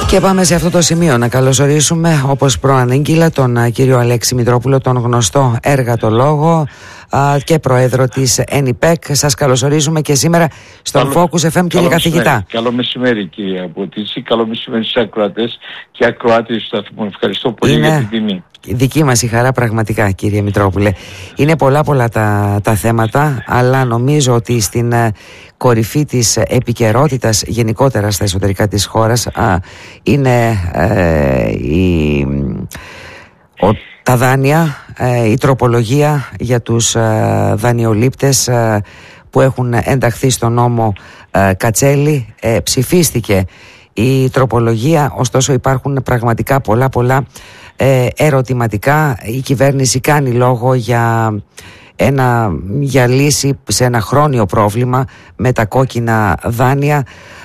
Και πάμε σε αυτό το σημείο να καλωσορίσουμε, όπως προανήγγειλα, τον κύριο Αλέξη Μητρόπουλο, τον γνωστό εργατολόγο και πρόεδρο της ΕΝΙΠΕΚ. Σας καλωσορίζουμε και σήμερα στον Focus FM, κύριε καθηγητά. Καλό μεσημέρι, κύριε Αποτίση. Καλό μεσημέρι στους ακροατές και ακροάτες του σταθμού. Ευχαριστώ πολύ για την τιμή. Δική μας η χαρά, πραγματικά, κύριε Μητρόπουλε. Είναι πολλά τα θέματα, αλλά νομίζω ότι στην κορυφή της επικαιρότητας γενικότερα στα εσωτερικά της χώρας είναι τα δάνεια, η τροπολογία για τους δανειολήπτες που έχουν ενταχθεί στο νόμο Κατσέλη. Ψηφίστηκε η τροπολογία, ωστόσο υπάρχουν πραγματικά πολλά ερωτηματικά. Η κυβέρνηση κάνει λόγο για λύση σε ένα χρόνιο πρόβλημα με τα κόκκινα δάνεια.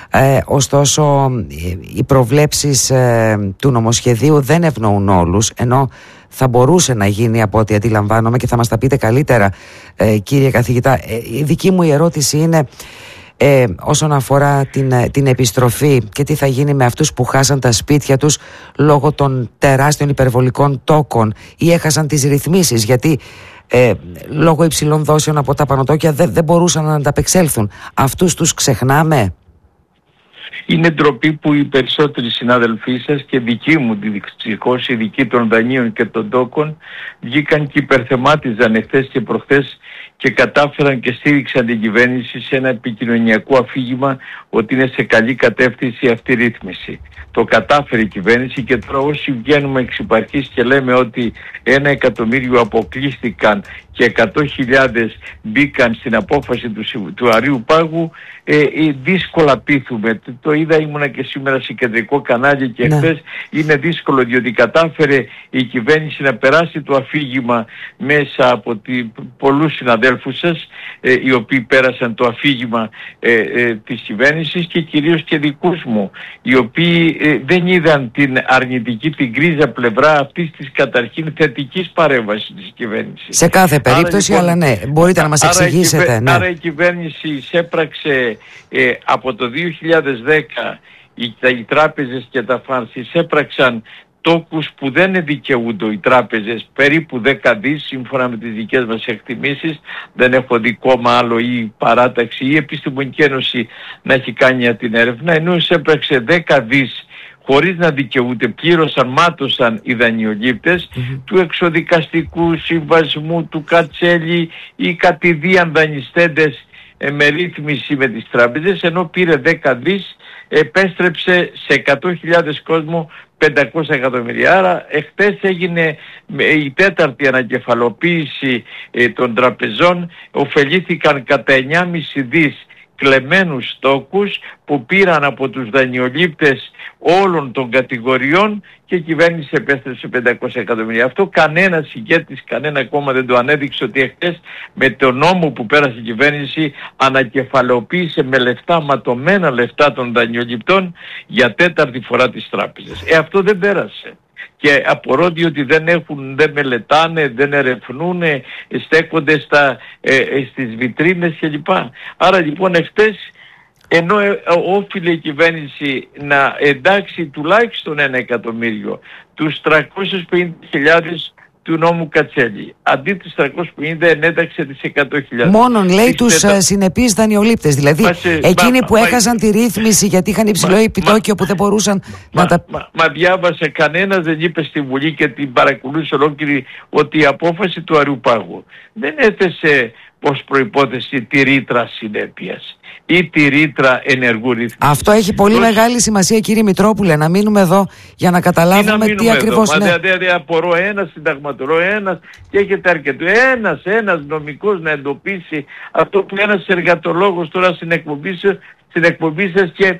Ωστόσο οι προβλέψεις του νομοσχεδίου δεν ευνοούν όλους, ενώ θα μπορούσε να γίνει, από ό,τι αντιλαμβάνομαι, και θα μας τα πείτε καλύτερα, κύριε καθηγητά. Η δική μου ερώτηση είναι όσον αφορά την επιστροφή και τι θα γίνει με αυτούς που χάσαν τα σπίτια τους λόγω των τεράστιων υπερβολικών τόκων ή έχασαν τις ρυθμίσεις, γιατί λόγω υψηλών δόσεων από τα πανωτόκια δεν μπορούσαν να ανταπεξέλθουν. Αυτούς τους ξεχνάμε? Είναι ντροπή που οι περισσότεροι συνάδελφοί σας και δικοί μου, δυστυχώς οι δικοί των δανείων και των τόκων, βγήκαν και υπερθεμάτιζαν εχθές και προχθές και κατάφεραν και στήριξαν την κυβέρνηση σε ένα επικοινωνιακό αφήγημα ότι είναι σε καλή κατεύθυνση αυτή η ρύθμιση. Το κατάφερε η κυβέρνηση και τώρα όσοι βγαίνουμε εξ υπαρχής και λέμε ότι 1 εκατομμύριο αποκλείστηκαν και 100.000 μπήκαν στην απόφαση του Αρείου Πάγου, δύσκολα πείθουμε. Το είδα, ήμουνα και σήμερα σε κεντρικό κανάλι και χθες. Είναι δύσκολο διότι κατάφερε η κυβέρνηση να περάσει το αφήγημα μέσα από πολλούς συναδέλφους σας, οι οποίοι πέρασαν το αφήγημα της κυβέρνησης και κυρίως και δικούς μου, οι οποίοι δεν είδαν την αρνητική, την γκρίζα πλευρά αυτής της καταρχήν θετικής παρέμβασης της κυβέρνησης. Σε κάθε περίπτωση, λοιπόν, αλλά ναι, μπορείτε να μας εξηγήσετε. Άρα η κυβέρνηση εισέπραξε από το 2010 οι τράπεζες και τα φανς εισέπραξαν τόκους που δεν δικαιούνται οι τράπεζες, περίπου 10 δις σύμφωνα με τις δικές μας εκτιμήσεις. Δεν έχω δει κόμμα άλλο ή παράταξη ή επιστημονική ένωση να έχει κάνει για την έρευνα, ενώ εισέπραξε 10 δις χωρίς να δικαιούνται, πλήρωσαν, μάτωσαν οι δανειολήπτες του εξοδικαστικού συμβασμού, του Κατσέλη ή κατηδίαν δανειστέντες με ρύθμιση με τις τράπεζες, ενώ πήρε 10 δις, επέστρεψε σε 100.000 κόσμο 500 εκατομμύρια. Άρα εχθές έγινε η τέταρτη ανακεφαλοποίηση των τραπεζών, ωφελήθηκαν κατά 9,5 δις κλεμμένους τόκους που πήραν από τους δανειολήπτες όλων των κατηγοριών και η κυβέρνηση επέστρεψε 500 εκατομμύρια. Αυτό κανένας ηγέτης, κανένα κόμμα δεν το ανέδειξε ότι εχθές με το νόμο που πέρασε η κυβέρνηση ανακεφαλαιοποίησε με λεφτά, ματωμένα λεφτά των δανειοληπτών για τέταρτη φορά τις τράπεζες. Αυτό δεν πέρασε. Και απορώ διότι δεν μελετάνε, δεν ερευνούν, στέκονται στις βιτρίνες κλπ. Άρα λοιπόν εχθές, ενώ όφιλε η κυβέρνηση να εντάξει τουλάχιστον 1 εκατομμύριο τους 350.000 του νόμου Κατσέλη, αντί τους 350 ενέταξε τις 100.000. Μόνον λέει τους συνεπείς δανειολήπτες, δηλαδή εκείνοι που έχασαν τη ρύθμιση γιατί είχαν υψηλό επιτόκιο που δεν μπορούσαν να τα... Μα διάβασε, κανένας δεν είπε στη Βουλή και την παρακολούθησε ολόκληρη ότι η απόφαση του Αρείου Πάγου δεν έθεσε ως προϋπόθεση τη ρήτρα συνέπειας ή τη ρήτρα ενεργού ρύθμισης. Αυτό έχει πολύ μεγάλη σημασία, κύριε Μητρόπουλε, να μείνουμε εδώ για να καταλάβουμε τι ακριβώς είναι. Δεν απορώ ένας συνταγματολόγος, ένας και έχετε αρκετό. Ένας νομικός να εντοπίσει αυτό που ένας εργατολόγος τώρα στην εκπομπή σας και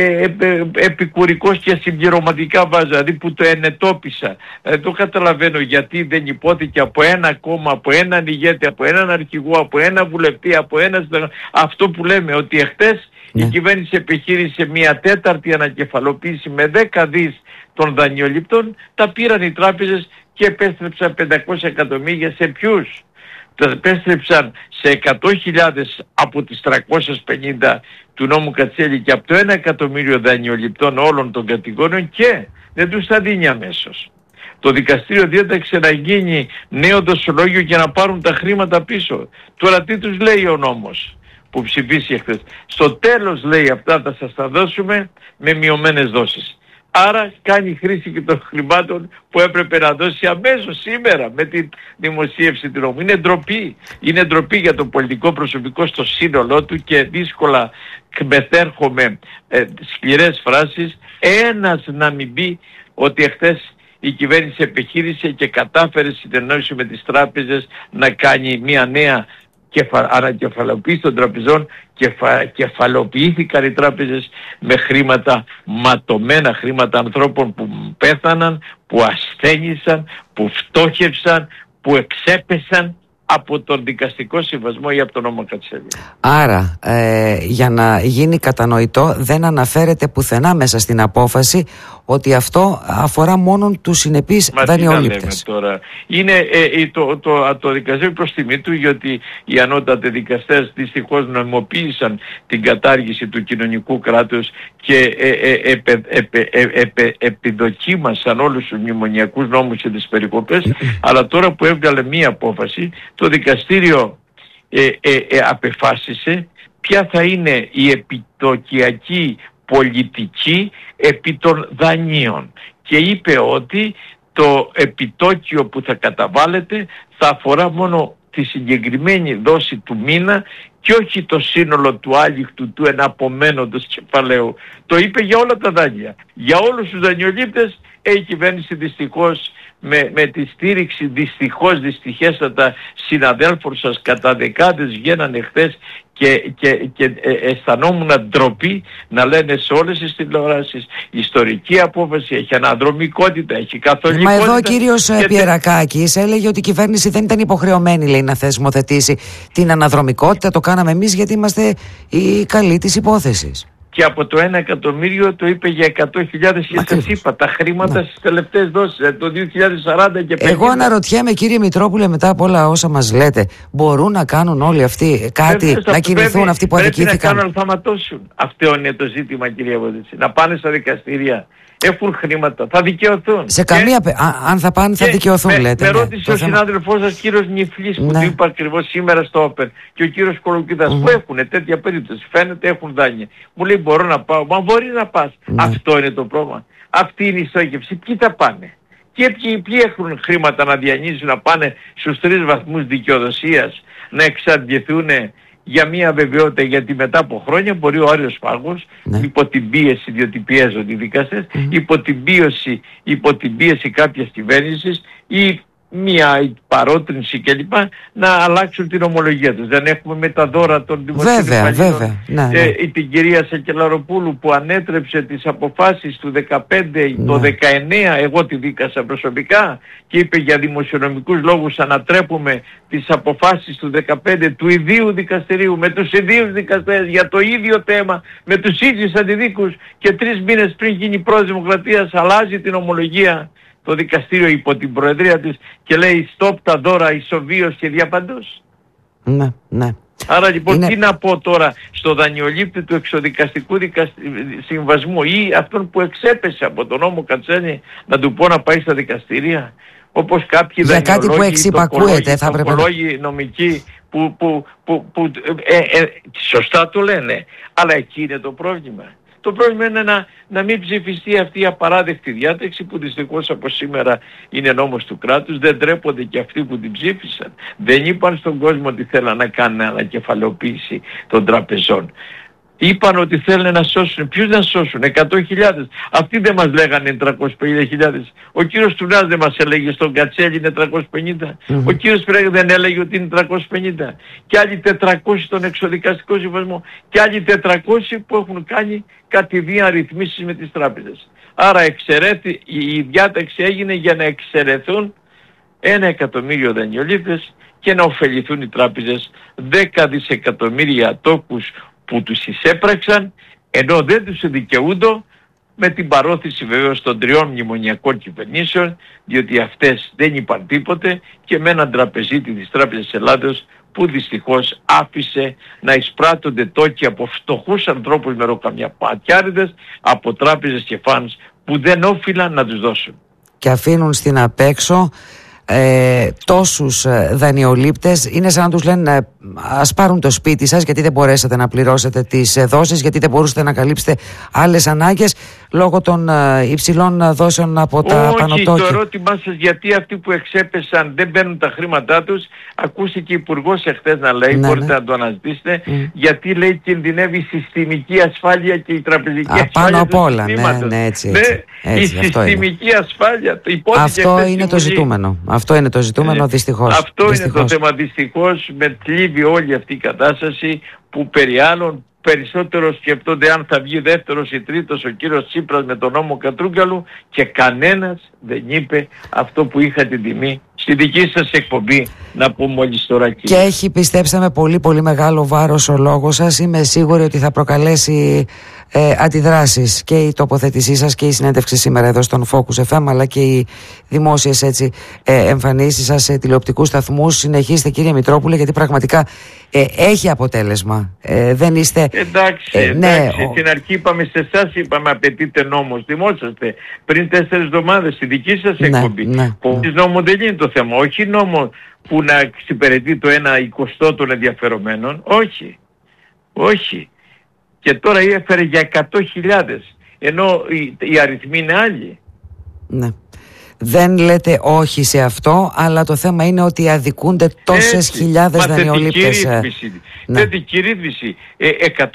επικουρικός και συμπληρωματικά βάζω, δηλαδή που το ενετόπισα. Το καταλαβαίνω γιατί δεν υπόθηκε από ένα κόμμα, από έναν ηγέτη, από έναν αρχηγό, από ένα βουλευτή, από ένα... Αυτό που λέμε ότι εχθές η κυβέρνηση επιχείρησε μια τέταρτη ανακεφαλοποίηση με 10 δις των δανειοληπτών, τα πήραν οι τράπεζες και επέστρεψαν 500 εκατομμύρια σε ποιους? Τα επέστρεψαν σε 100.000 από τις 350 του νόμου Κατσέλη και από το 1 εκατομμύριο δανειοληπτών όλων των κατηγόριων και δεν τους τα δίνει αμέσως. Το δικαστήριο διέταξε να γίνει νέο δοσολόγιο και να πάρουν τα χρήματα πίσω. Τώρα τι τους λέει ο νόμος που ψηφίσει χθες? Στο τέλος λέει αυτά θα σας τα δώσουμε με μειωμένες δόσεις. Άρα κάνει χρήση και των χρημάτων που έπρεπε να δώσει αμέσως σήμερα με τη δημοσίευση του νόμου. Είναι ντροπή. Είναι ντροπή για το πολιτικό προσωπικό στο σύνολό του και δύσκολα μετέρχομαι σκληρές φράσεις. Ένας να μην πει ότι εχθές η κυβέρνηση επιχείρησε και κατάφερε συνεννόηση με τις τράπεζες να κάνει μια νέα ανακεφαλοποίηση των τραπεζών. Κεφαλοποιήθηκαν οι τράπεζες με χρήματα, ματωμένα χρήματα ανθρώπων που πέθαναν, που ασθένησαν, που φτώχευσαν, που εξέπεσαν από τον δικαστικό συμβασμό ή από τον νόμο Κατσέλη. Άρα, για να γίνει κατανοητό, δεν αναφέρεται πουδενά μέσα στην απόφαση ότι αυτό αφορά μόνο τους συνεπείς δανειολήπτες. Τώρα. Είναι το δικαστήριο προς τιμή του, γιατί οι ανώτατοι δικαστές δυστυχώς νομιμοποίησαν την κατάργηση του κοινωνικού κράτους και επιδοκίμασαν όλους τους μνημονιακούς νόμους και τις περικοπές. Αλλά τώρα που έβγαλε μία απόφαση, το δικαστήριο απεφάσισε ποια θα είναι η επιτοκιακή πολιτική επί των δανείων και είπε ότι το επιτόκιο που θα καταβάλλεται θα αφορά μόνο τη συγκεκριμένη δόση του μήνα και όχι το σύνολο του άλιχτου του εναπομένοντος κεφαλαίου. Το είπε για όλα τα δάνεια. Για όλους τους δανειολήπτες η κυβέρνηση δυστυχώς με τη στήριξη δυστυχέστατα συναδέλφων σας κατά δεκάδες βγαίνανε χθες και αισθανόμουν ντροπή να λένε σε όλες τις τηλεοράσεις ιστορική απόφαση, έχει αναδρομικότητα, έχει καθολικότητα. Μα εδώ ο κύριος Πιερακάκης έλεγε ότι η κυβέρνηση δεν ήταν υποχρεωμένη, λέει, να θεσμοθετήσει την αναδρομικότητα, το κάναμε εμείς γιατί είμαστε οι καλοί της υπόθεσης. Και από το 1 εκατομμύριο το είπε για 100.000 και σας είπα τα χρήματα στις τελευταίες δόσεις, το 2040 και 50. Εγώ αναρωτιέμαι, κύριε Μητρόπουλε, μετά από όλα όσα μας λέτε, μπορούν να κάνουν όλοι αυτοί κάτι, να κινηθούν αυτοί που αδικήθηκαν? Πρέπει να κάνουν αλθαματώσουν. Αυτό είναι το ζήτημα, κυρία Βοδίση. Να πάνε στα δικαστήρια. Έχουν χρήματα, θα δικαιωθούν. Σε καμία αν θα πάνε θα δικαιωθούν, λέτε. Με ρώτησε ο συνάδελφός σας, κύριος Νιφλής, που του είπα ακριβώς σήμερα στο Όπερ, και ο κύριος Κολοκυθάς, που έχουν τέτοια περίπτωση, φαίνεται έχουν δάνεια. Μου λέει μπορώ να πάω, μα μπορεί να πας. Αυτό είναι το πρόβλημα. Αυτή είναι η στόχευση. Ποιοι θα πάνε? Και ποιοι έχουν χρήματα να διανύσουν, να πάνε στους 3 βαθμούς δικαιοδοσίας, να εξαντληθούν για μια βεβαιότητα, γιατί μετά από χρόνια μπορεί ο Άριος Πάγος υπό την πίεση, διότι πιέζονται οι δικαστές, υπό την πίεση κάποιας κυβέρνησης ή μια παρότρινση κλπ. Να αλλάξουν την ομολογία τους. Δεν έχουμε με τα δώρα των δημοσίων υπαλλήλων. Την κυρία Σακελαροπούλου που ανέτρεψε τις αποφάσεις του 2015, το 2019, εγώ τη δίκασα προσωπικά και είπε για δημοσιονομικούς λόγους ανατρέπουμε τις αποφάσεις του 2015 του ιδίου δικαστηρίου με τους ιδίους δικαστές για το ίδιο θέμα, με τους ίδιους αντιδίκους, και 3 μήνες πριν γίνει πρόεδρος Δημοκρατίας αλλάζει την ομολογία το δικαστήριο υπό την προεδρία της και λέει stop τα δώρα ισοβίως και διαπαντός. Ναι. Άρα λοιπόν τι να πω τώρα στο δανειολήπτη του εξοδικαστικού συμβασμού ή αυτόν που εξέπεσε από τον νόμο Κατσέλη, να του πω να πάει στα δικαστήρια? Όπως κάποιοι δανειολόγοι, νομικοί που σωστά το λένε, αλλά εκεί είναι το πρόβλημα. Το πρόβλημα είναι να μην ψηφιστεί αυτή η απαράδεκτη διάταξη που δυστυχώς από σήμερα είναι νόμος του κράτους. Δεν τρέπονται και αυτοί που την ψήφισαν. Δεν είπαν στον κόσμο ότι θέλαν να κάνουν ανακεφαλαιοποίηση των τραπεζών. Είπαν ότι θέλουν να σώσουν. Ποιους να σώσουν? 100.000. Αυτοί δεν μας λέγανε 350.000. Ο κύριος Τουνάς δεν μας έλεγε στον Κατσέλη είναι 350. Ο κύριος Πρέγ δεν έλεγε ότι είναι 350. Και άλλοι 400 στον εξοδικαστικό συμβασμό. Και άλλοι 400 που έχουν κάνει κατηδίαν ρυθμίσεις με τις τράπεζες. Άρα η διάταξη έγινε για να εξαιρεθούν 1 εκατομμύριο δανειολήπτες και να ωφεληθούν οι τράπεζες 10 δισεκατομμύρια τόκους που τους εισέπραξαν, ενώ δεν τους δικαιούνται, με την παρόθεση βεβαίως των 3 μνημονιακών κυβερνήσεων, διότι αυτές δεν είπαν τίποτε, και με έναν τραπεζίτη της Τράπεζας Ελλάδος που δυστυχώς άφησε να εισπράττονται τόκοι από φτωχούς ανθρώπους με ροκαμιαπατιάριδες, από τράπεζες και φανς που δεν όφυλαν να τους δώσουν. Και αφήνουν στην απέξω τόσους δανειολήπτες. Είναι σαν να τους λένε ας πάρουν το σπίτι σας γιατί δεν μπορέσατε να πληρώσετε τις δόσεις, γιατί δεν μπορούσατε να καλύψετε άλλες ανάγκες λόγω των υψηλών δόσεων από τα πανωτόκια. Όχι, το ερώτημά σας γιατί αυτοί που εξέπεσαν δεν παίρνουν τα χρήματά τους, ακούστηκε η Υπουργός εχθές να λέει, μπορείτε να το αναζητήσετε, γιατί λέει κινδυνεύει η συστημική ασφάλεια και η τραπεζική ασφάλεια πάνω απ' όλα, έτσι, η συστημική ασφάλεια. Αυτό είναι το ζητούμενο. Αυτό είναι το ζητούμενο, δυστυχώς. Αυτό είναι το θέμα, δυστυχώς. Με θλίβει όλη αυτή η κατάσταση που περί άλλων περισσότερο σκεφτόνται αν θα βγει δεύτερος ή τρίτος ο κύριος Τσίπρας με τον νόμο Κατρούγκαλου, και κανένας δεν είπε αυτό που είχα την τιμή στη δική σας εκπομπή να πω μόλις τώρα. Και έχει, πιστέψαμε, πολύ πολύ μεγάλο βάρος ο λόγος σας. Είμαι σίγουρη ότι θα προκαλέσει αντιδράσεις και η τοποθέτησή σας και η συνέντευξη σήμερα εδώ στον Focus FM, αλλά και οι δημόσιες εμφανίσεις σας σε τηλεοπτικούς σταθμούς. Συνεχίστε, κύριε Μητρόπουλε, γιατί πραγματικά έχει αποτέλεσμα. Δεν είστε... Εντάξει, στην αρχή είπαμε σε εσάς, είπαμε απαιτείται νόμος. Θυμόσαστε πριν 4 εβδομάδες στη δική σας εκπομπή. Χωρίς νόμο δεν είναι το θέμα. Όχι νόμο που να εξυπηρετεί το 1/20 των ενδιαφερομένων. Όχι. Και τώρα έφερε για 100.000, ενώ οι αριθμοί είναι άλλοι. Ναι. Δεν λέτε όχι σε αυτό, αλλά το θέμα είναι ότι αδικούνται τόσες χιλιάδες δανειολήπτες. Θετική ρύθμιση. 100.000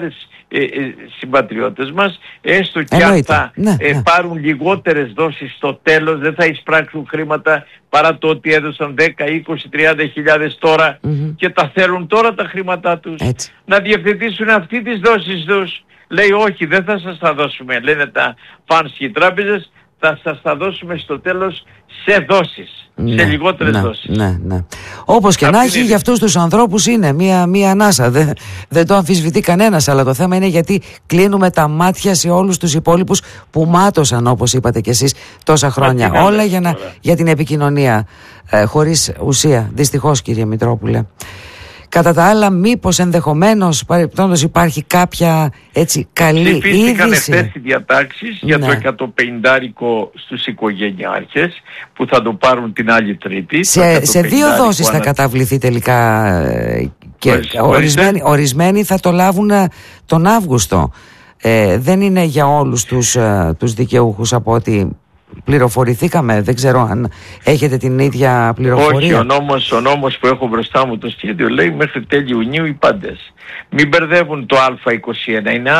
συμπατριώτες μας, έστω και αν θα πάρουν λιγότερες δόσεις στο τέλος, δεν θα εισπράξουν χρήματα παρά το ότι έδωσαν 10, 20, 30.000 τώρα και τα θέλουν τώρα τα χρήματά τους. Έτσι. Να διευθετήσουν αυτή τις δόσεις τους. Λέει όχι, δεν θα σας τα δώσουμε, λένε τα φανς και οι τράπεζες, θα σας τα δώσουμε στο τέλος σε δόσεις, σε λιγότερες δόσεις. Ναι. Όπως και να έχει, για αυτούς τους ανθρώπους είναι μία ανάσα. Δεν το αμφισβητεί κανένας, αλλά το θέμα είναι γιατί κλείνουμε τα μάτια σε όλους τους υπόλοιπους που μάτωσαν, όπως είπατε κι εσείς, τόσα χρόνια. Όλα για την επικοινωνία χωρίς ουσία. Δυστυχώς, κύριε Μητρόπουλε. Κατά τα άλλα, μήπως ενδεχομένως παρεπτόντως υπάρχει κάποια έτσι καλή είδηση? Ψηφίστηκαν εχθές οι διατάξεις για το 150 στους οικογενειάρχες που θα το πάρουν την άλλη Τρίτη. Σε 2 δόσεις θα καταβληθεί τελικά και ορισμένοι θα το λάβουν τον Αύγουστο. Δεν είναι για όλους τους δικαιούχους από ό,τι πληροφορηθήκαμε. Δεν ξέρω αν έχετε την ίδια πληροφορία. Όχι, ο νόμος που έχω μπροστά μου το σχέδιο λέει μέχρι τέλη Ιουνίου οι πάντες. Μην μπερδεύουν το Α21, είναι